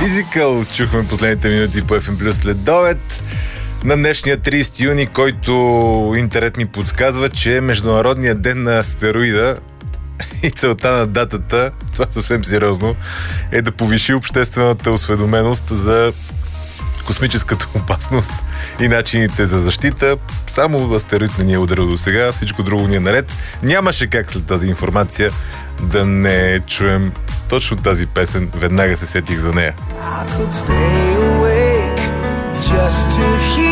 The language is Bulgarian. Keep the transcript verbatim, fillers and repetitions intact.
Physical чухме последните минути по Еф Ем Плюс след обед. На днешния тридесети юни, който интернет ми подсказва, че е Международният ден на астероида и целта на датата, това съвсем сериозно, е да повиши обществената осведоменост за космическата опасност и начините за защита. Само астероид не ни е ударил до сега, всичко друго ни е наред. Нямаше как след тази информация да не чуем точно тази песен. Веднага се сетих за нея. I could stay awake just to hear